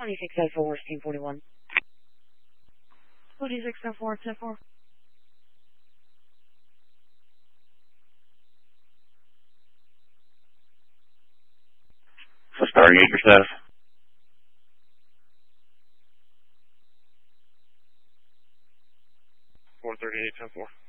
2604, Steam 41. 2604, 10-4. So starting 8 your status. 438, 10-4.